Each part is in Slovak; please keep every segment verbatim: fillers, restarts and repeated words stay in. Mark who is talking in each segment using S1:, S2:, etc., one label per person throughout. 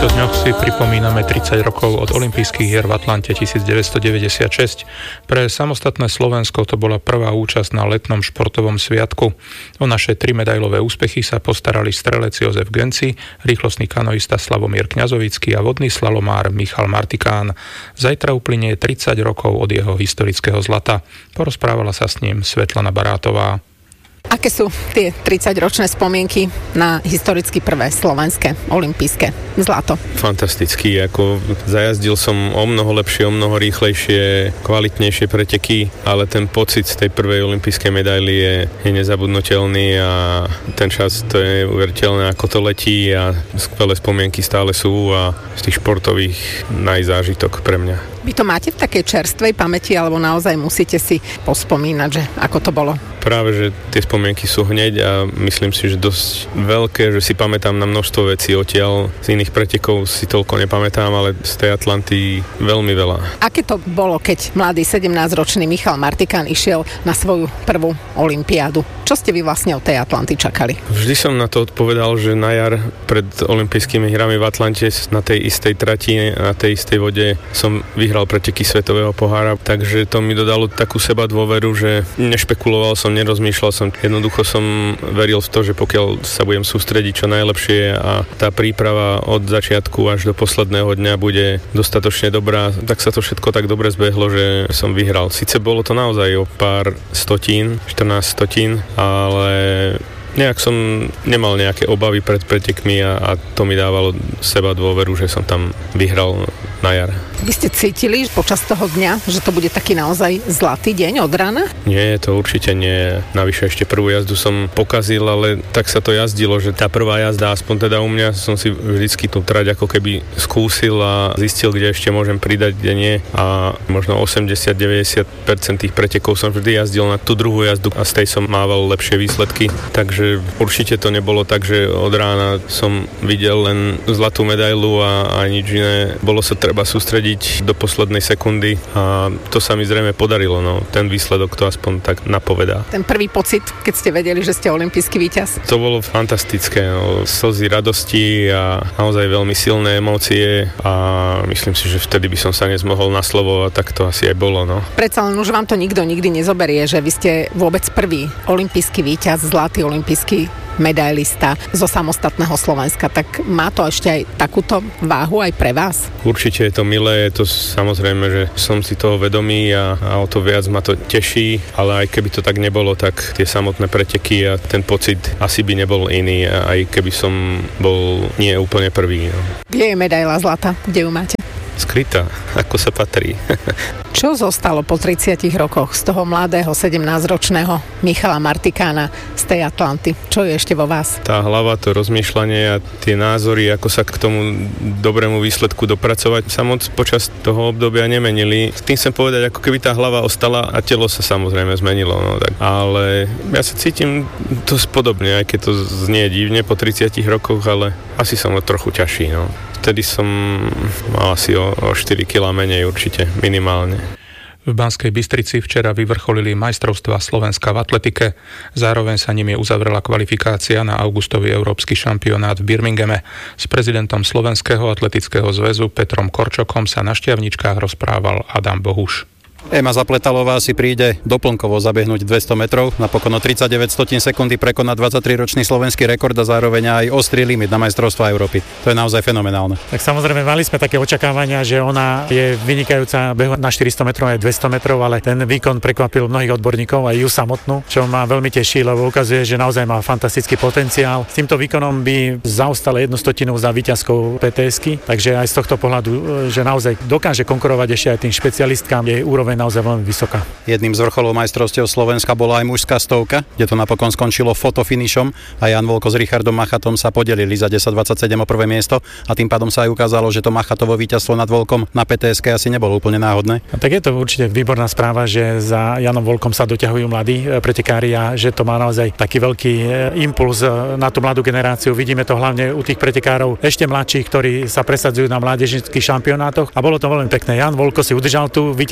S1: týchto dňoch si pripomíname tridsať rokov od olympijských hier v Atlante devätnásťstodeväťdesiatšesť. Pre samostatné Slovensko to bola prvá účasť na letnom športovom sviatku. O naše tri medailové úspechy sa postarali strelec Jozef Genci, rýchlostný kanoista Slavomír Kňazovický a vodný slalomár Michal Martikán. Zajtra uplynie tridsať rokov od jeho historického zlata. Porozprávala sa s ním Svetlana Barátová.
S2: Aké sú tie tridsaťročné spomienky na historicky prvé slovenské olympijské zlato?
S3: Fantastický, ako zajazdil som o mnoho lepšie, o mnoho rýchlejšie, kvalitnejšie preteky, ale ten pocit z tej prvej olympijskej medaily je, je nezabudnutelný a ten čas to je uveriteľné, ako to letí a skvelé spomienky stále sú a z tých športových najzážitok pre mňa.
S2: Vy to máte v takej čerstvej pamäti, alebo naozaj musíte si pospomínať, že ako to bolo?
S3: Práve, že tie spomienky sú hneď a myslím si, že dosť veľké, že si pamätám na množstvo vecí odtiaľ. Z iných pretekov si toľko nepamätám, ale z tej Atlanty veľmi veľa.
S2: Aké to bolo, keď mladý sedemnásťročný Michal Martikán išiel na svoju prvú olympiádu? Čo ste vy vlastne od tej Atlanty čakali?
S3: Vždy som na to odpovedal, že na jar pred olympijskými hrami v Atlante na tej istej trati, na tej istej vode som vyhral preteky svetového pohára, takže to mi dodalo takú seba dôveru, že nešpekuloval som, nerozmýšľal som, jednoducho som veril v to, že pokiaľ sa budem sústrediť čo najlepšie a tá príprava od začiatku až do posledného dňa bude dostatočne dobrá, tak sa to všetko tak dobre zbehlo, že som vyhral. Sice bolo to naozaj o pár stotín, štrnásť stotín, ale nejak som nemal nejaké obavy pred pretekmi a, a to mi dávalo seba dôveru, že som tam vyhral na jar.
S2: Vy ste cítili počas toho dňa, že to bude taký naozaj zlatý deň od rána?
S3: Nie, to určite nie. Navyše ešte prvú jazdu som pokazil, ale tak sa to jazdilo, že tá prvá jazda, aspoň teda u mňa, som si vždycky tú trať ako keby skúsil a zistil, kde ešte môžem pridať, kde nie. A možno osemdesiat až deväťdesiat percent tých pretekov som vždy jazdil na tú druhú jazdu a z tej som mával lepšie výsledky. Takže určite to nebolo tak, že od rána som videl len zlatú medailu a, a nič iné. Bolo sa treba sústrediť do poslednej sekundy a to sa mi zrejme podarilo, no. Ten výsledok to aspoň tak napovedá.
S2: Ten prvý pocit, keď ste vedeli, že ste olympijský víťaz?
S3: To bolo fantastické, no. Slzy radosti a naozaj veľmi silné emócie a myslím si, že vtedy by som sa nezmohol na slovo a tak to asi aj bolo, no.
S2: Predsa len už vám to nikto nikdy nezoberie, že vy ste vôbec prvý olympijský víťaz, zlatý olympijský medailista zo samostatného Slovenska, tak má to ešte aj takúto váhu aj pre vás?
S3: Určite je to milé, je to samozrejme, že som si toho vedomý a, a o to viac ma to teší, ale aj keby to tak nebolo, tak tie samotné preteky a ten pocit asi by nebol iný, aj keby som bol nie úplne prvý. No.
S2: Kde je medaila zlata? Kde ju máte?
S3: Skrytá, ako sa patrí.
S2: Čo zostalo po tridsiatich rokoch z toho mladého sedemnásťročného Michala Martikána z tej Atlanty? Čo je ešte vo vás?
S3: Tá hlava, to rozmýšľanie a tie názory, ako sa k tomu dobrému výsledku dopracovať, sa moc počas toho obdobia nemenili. S tým chcem povedať, ako keby tá hlava ostala a telo sa samozrejme zmenilo. No, tak. Ale ja sa cítim dosť podobne, aj keď to znie divne po tridsiatich rokoch, ale asi som trochu ťažší. No. Vtedy som mal asi o, o štyri kilá menej určite, minimálne.
S1: V Banskej Bystrici včera vyvrcholili majstrovstvá Slovenska v atletike. Zároveň sa nimi uzavrela kvalifikácia na augustový európsky šampionát v Birminghame. S prezidentom Slovenského atletického zväzu Petrom Korčokom sa na šťavničkách rozprával Adam Bohuš.
S4: Ema Zapletalová si príde doplnkovo zabehnúť dvesto metrov, napokon o tridsaťdeväť stotín sekundy prekonať dvadsaťtriročný slovenský rekord a zároveň aj ostrý limit na majstrovstvá Európy. To je naozaj fenomenálne.
S5: Tak samozrejme mali sme také očakávania, že ona je vynikajúca behu na štyristo metrov aj dvesto metrov, ale ten výkon prekvapil mnohých odborníkov aj ju samotnú, čo ma veľmi teší, lebo ukazuje, že naozaj má fantastický potenciál. S týmto výkonom by zaostala jednu stotinu za víťazkou pé té esky, takže aj z tohto pohľadu, že naozaj dokáže konkurovať ešte aj tým špecialistkám, jej úroveň naozaj veľmi vysoká.
S4: Jedným z vrcholov majstrovstiev Slovenska bola aj mužská stovka, kde to napokon skončilo fotofinišom a Jan Volko s Richardom Machatom sa podelili za desať dvadsaťsedem o prvé miesto a tým pádom sa aj ukázalo, že to Machatovo víťazstvo nad Volkom na pé té eske asi nebolo úplne náhodné.
S5: A tak je to určite výborná správa, že za Janom Volkom sa doťahujú mladí pretekári a že to má naozaj taký veľký impuls na tú mladú generáciu. Vidíme to hlavne u tých pretekárov ešte mladších, ktorí sa presadzujú na mládežnických šampionátoch a bolo to veľmi pekné. Jan Volko si udržal tú víťaznú sériu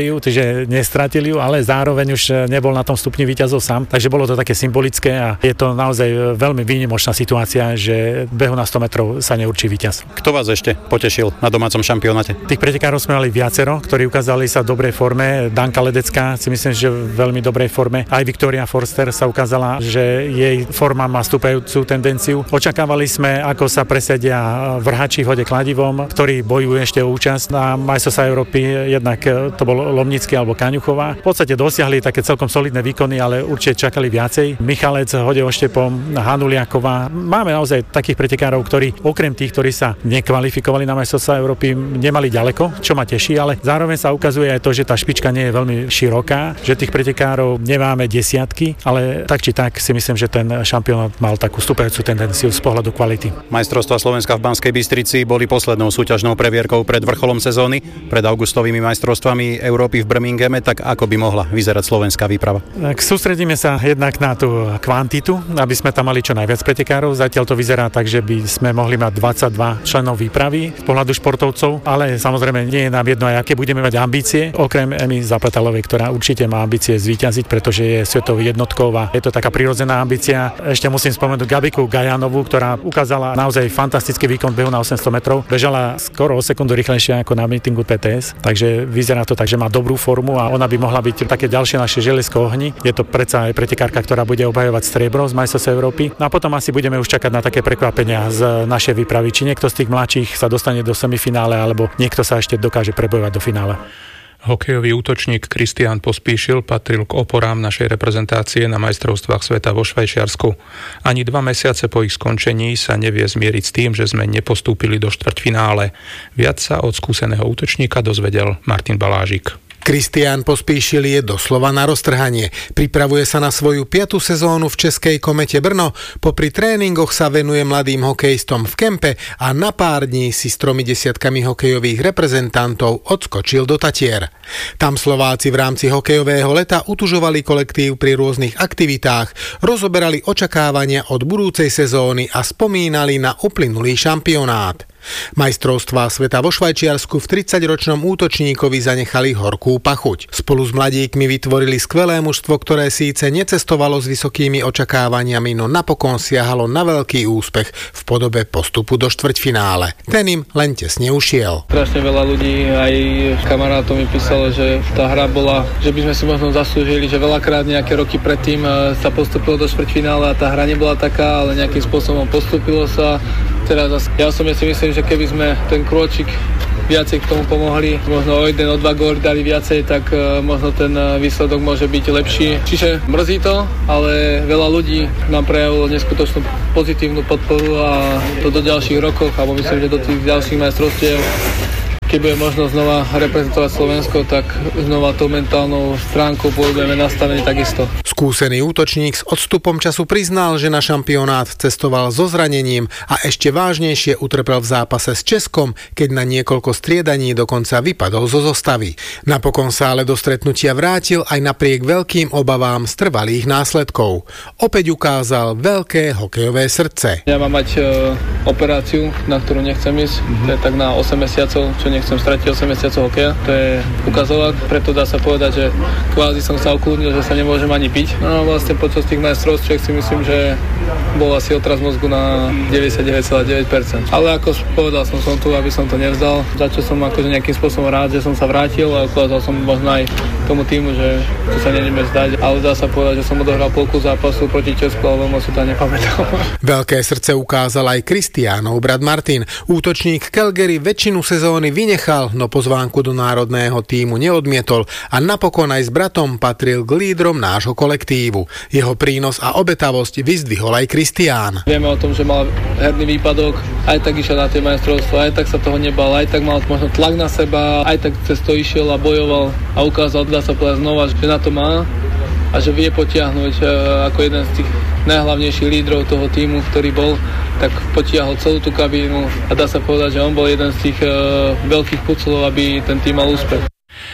S5: ju, že nestratili ju, ale zároveň už nebol na tom stupni víťazov sám, takže bolo to také symbolické a je to naozaj veľmi výnimočná situácia, že behu na sto metrov sa neurčí víťaz.
S4: Kto vás ešte potešil na domácom šampionáte?
S5: Tých pretekárov sme mali viacero, ktorí ukázali sa v dobrej forme. Danka Ledecká si myslím, že v veľmi dobrej forme. Aj Viktória Forster sa ukázala, že jej forma má stúpajúcu tendenciu. Očakávali sme, ako sa presedia vrhači v hode kladivom, ktorí bojujú ešte o účasť na majstrovstvách Európy. Jednak to bol Lomnický alebo Kaňuchová. V podstate dosiahli také celkom solidné výkony, ale určite čakali viacej. Michalec hode oštepom, Hanuliaková. Máme naozaj takých pretekárov, ktorí okrem tých, ktorí sa nekvalifikovali na majstrovstvá Európy, nemali ďaleko, čo ma teší, ale zároveň sa ukazuje aj to, že tá špička nie je veľmi široká, že tých pretekárov nemáme desiatky, ale tak či tak si myslím, že ten šampionát mal takú stúpajúcu tendenciu z pohľadu kvality.
S4: Majstrovstvá Slovenska v Banskej Bystrici boli poslednou súťažnou previerkou pred vrcholom sezóny, pred augustovými majstrovstvami Európy v Birminghame, tak ako by mohla vyzerať slovenská výprava?
S5: Tak sústredíme sa jednak na tú kvantitu, aby sme tam mali čo najviac pretekárov. Zatiaľ to vyzerá tak, že by sme mohli mať dvadsaťdva členov výpravy z pohľadu športovcov, ale samozrejme nie je nám jedno aj aké budeme mať ambície, okrem Emy Zaplatalovej, ktorá určite má ambície zvíťaziť, pretože je svetovou jednotkou a je to taká prirodzená ambícia. Ešte musím spomenúť Gabiku Gajanovú, ktorá ukázala naozaj fantastický výkon behu na osemsto metrov. Bežala skoro o sekundu rýchlejšie ako na meetingu pé té es, takže vyzerá to tak, že má dobrú formu a ona by mohla byť také ďalšie naše železko ohni. Je to predsa aj pretekárka, ktorá bude obhajovať striebro z majstrovstiev Európy. No a potom asi budeme už čakať na také prekvapenia z našej výpravy, či niekto z tých mladších sa dostane do semifinále alebo niekto sa ešte dokáže prebojovať do finále.
S1: Hokejový útočník Kristián Pospíšil patril k oporám našej reprezentácie na majstrovstvách sveta vo Švajčiarsku. Ani dva mesiace po ich skončení sa nevie zmieriť s tým, že sme nepostúpili do štvrťfinále. Viac sa od skúseného útočníka dozvedel Martin Balážik.
S6: Kristián Pospíšil je doslova na roztrhanie. Pripravuje sa na svoju piatu sezónu v Českej Komete Brno, popri tréningoch sa venuje mladým hokejistom v kempe a na pár dní si s tromi desiatkami hokejových reprezentantov odskočil do Tatier. Tam Slováci v rámci hokejového leta utužovali kolektív pri rôznych aktivitách, rozoberali očakávania od budúcej sezóny a spomínali na uplynulý šampionát. Majstrovstvá sveta vo Švajčiarsku v tridsaťročnom útočníkovi zanechali horkú pachuť. Spolu s mladíkmi vytvorili skvelé mužstvo, ktoré síce necestovalo s vysokými očakávaniami, no napokon siahalo na veľký úspech v podobe postupu do štvrťfinále. Ten im len tesne ušiel.
S7: Strašne veľa ľudí, aj kamarátov mi písalo, že tá hra bola, že by sme si možno zaslúžili, že veľakrát nejaké roky predtým sa postupilo do štvrťfinále a tá hra nebola taká, ale nejakým spôsobom postupilo sa. Teraz ja som si myslím, že keby sme ten krôčik viacej k tomu pomohli, možno o jeden, o dva góly dali viacej, tak uh, možno ten uh, výsledok môže byť lepší. Čiže mrzí to, ale veľa ľudí nám prejavilo neskutočnú pozitívnu podporu a to do ďalších rokov, alebo myslím, že do tých ďalších majstrovstiev. Keď bude možno znova reprezentovať Slovensko, tak znova tou mentálnou stránkou budeme nastavení takisto.
S6: Skúsený útočník s odstupom času priznal, že na šampionát cestoval so zranením a ešte vážnejšie utrpel v zápase s Českom, keď na niekoľko striedaní dokonca vypadol zo zostavy. Napokon sa ale do stretnutia vrátil aj napriek veľkým obavám z trvalých následkov. Opäť ukázal veľké hokejové srdce.
S7: Ja mám mať e, operáciu, na ktorú nechcem ísť, mm-hmm. to je tak na osem mesiacov, čo nechcem stratiť osem mesiacov hokeja, to je ukazovák, preto dá sa povedať, že kvázi som sa ukludnil, že sa nemôžem ani piť. No vlastne počas tých majstrovstiev si myslím, že bol asi otraz mozgu na deväťdesiatdeväť celá deväť percent. Ale ako povedal som, som tu, aby som to nevzdal, za čo som akože nejakým spôsobom rád, že som sa vrátil a ukázal som možno aj tomu týmu, že, že sa nejdeme vzdať, ale dá sa povedať, že som odohral polku zápasu proti Česku, ale veľmi si to nepamätal.
S6: Veľké srdce ukázal aj Kristiánov brat Martin. Útočník Calgary väčšinu sezóny vynechal, no pozvánku do národného tímu neodmietol a napokon aj s bratom patril k lídrom nášho kolektívu. Jeho prínos a obetavosť vyzdvihol aj Kristián.
S7: Vieme o tom, že mal herný výpadok, aj tak išiel na tie majstrovstvá, aj tak sa toho nebal, aj tak mal možno tlak na seba, aj tak cez to išiel a bojoval a ukázal, dá sa povedať znova, že na to má a že vie potiahnuť ako jeden z tých najhlavnejších lídrov toho tímu, ktorý bol, tak potiahol celú tú kabínu a dá sa povedať, že on bol jeden z tých uh, veľkých puclov, aby ten tím mal úspech.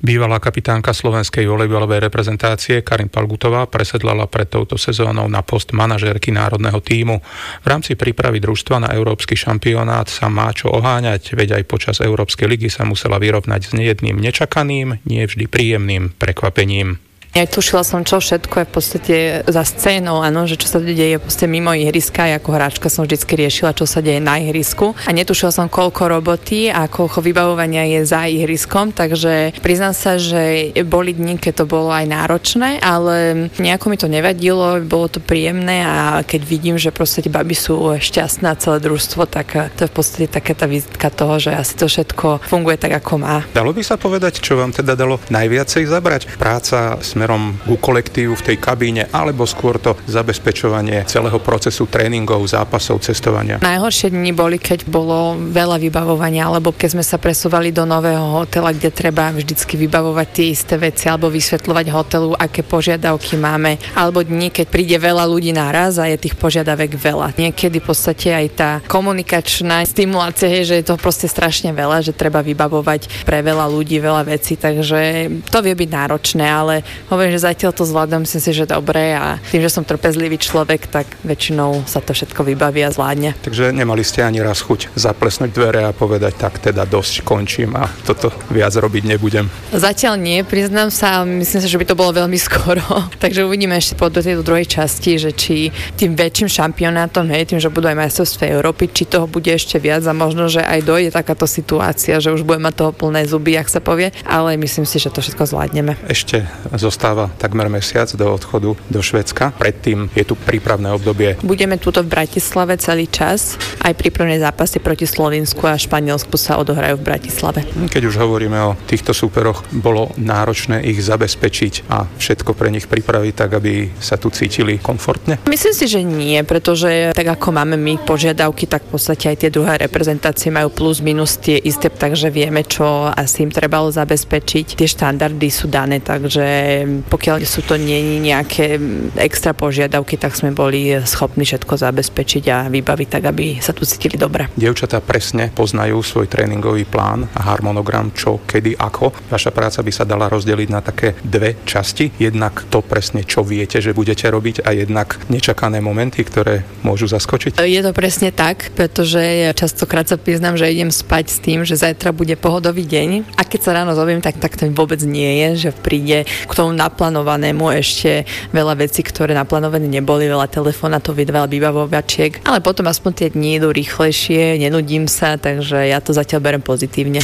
S1: Bývalá kapitánka slovenskej volejbalovej reprezentácie Karin Palgutová presedlala pred touto sezónou na post manažérky národného tímu. V rámci prípravy družstva na európsky šampionát sa má čo oháňať, veď aj počas Európskej ligy sa musela vyrovnať s nejedným nečakaným, nie vždy príjemným prekvapením.
S8: Netušila som, čo všetko je v podstate za scénou, áno, že čo sa deje v podstate mimo ihriska. Ja ako hráčka som vždycky riešila, čo sa deje na ihrisku. A netušila som, koľko roboty a koľko vybavovania je za ihriskom, takže priznám sa, že boli dni, keď to bolo aj náročné, ale nejako mi to nevadilo, bolo to príjemné a keď vidím, že proste baby sú šťastné a celé družstvo, tak to je v podstate taká tá vizitka toho, že asi to všetko funguje tak, ako má.
S1: Dalo by sa povedať, čo vám teda dalo najviacej zabrať? Práca smerom ku kolektívu v tej kabíne, alebo skôr to zabezpečovanie celého procesu tréningov, zápasov, cestovania?
S8: Najhoršie dni boli, keď bolo veľa vybavovania, alebo keď sme sa presúvali do nového hotela, kde treba vždycky vybavovať tie isté veci, alebo vysvetľovať hotelu, aké požiadavky máme, alebo dni, keď príde veľa ľudí naraz a je tých požiadavek veľa. Niekedy v podstate aj tá komunikačná stimulácia je, že je to proste strašne veľa, že treba vybavovať pre veľa ľudí veľa vecí, takže to vie byť náročné, ale hovorím, že zatiaľ to zvládam, myslím si, že dobre a tým, že som trpezlivý človek, tak väčšinou sa to všetko vybaví a zvládne.
S1: Takže nemali ste ani raz chuť zaplesnúť dvere a povedať, tak teda dosť končím a toto viac robiť nebudem?
S8: Zatiaľ nie, priznám sa, myslím si, že by to bolo veľmi skoro. Takže uvidíme ešte po do tejto druhej časti, že či tým väčším šampionátom, hej, tým, že budú aj majstrovstvá Európy, či toho bude ešte viac a možno, že aj dojde takáto situácia, že už budeme mať toho plné zuby, ak sa povie, ale myslím si, že to všetko zvládneme.
S1: Ešte zostáva takmer mesiac do odchodu do Švédska. Predtým je tu prípravné obdobie.
S8: Budeme tuto v Bratislave celý čas. Aj prípravné zápasy proti Slovinsku a Španielsku sa odohrajú v Bratislave.
S1: Keď už hovoríme o týchto súperoch, bolo náročné ich zabezpečiť a všetko pre nich pripraviť tak, aby sa tu cítili komfortne?
S8: Myslím si, že nie, pretože tak ako máme my požiadavky, tak v podstate aj tie druhé reprezentácie majú plus minus tie isté, takže vieme, čo asi im trebalo zabezpečiť. Tie štandardy sú dané, takže pokiaľ sú to nie nejaké extra požiadavky, tak sme boli schopní všetko zabezpečiť a vybaviť tak, aby sa tu cítili dobre.
S1: Dievčatá presne poznajú svoj tréningový plán a harmonogram, čo, kedy, ako. Vaša práca by sa dala rozdeliť na také dve časti. Jednak to presne, čo viete, že budete robiť a jednak nečakané momenty, ktoré môžu zaskočiť.
S8: Je to presne tak, pretože ja častokrát sa priznám, že idem spať s tým, že zajtra bude pohodový deň a keď sa ráno zobudím, tak, tak to vôbec nie je, že príde k tomu naplánovanému ešte veľa vecí, ktoré naplánované neboli, veľa telefonátov, veľa vybavovačiek, ale potom aspoň tie dni idú rýchlejšie, nenudím sa, takže ja to zatiaľ berem pozitívne.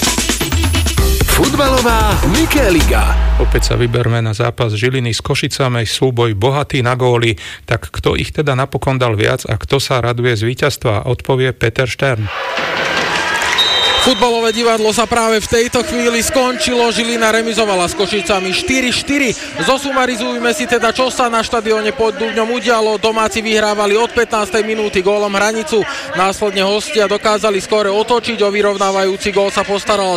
S9: Futbalová Mikéliga.
S1: Opäť sa vyberme na zápas Žiliny s Košicami, súboj bohatý na góly. Tak kto ich teda napokon dal viac a kto sa raduje z víťazstva? Odpovie Peter Štern.
S10: Futbalové divadlo sa práve v tejto chvíli skončilo. Žilina remizovala s Košicami štyri štyri. Zosumarizujme si teda, čo sa na štadióne pod Dubňom udialo. Domáci vyhrávali od pätnástej minúty gólom Hranicu. Následne hostia dokázali skóre otočiť. O vyrovnávajúci gól sa postaral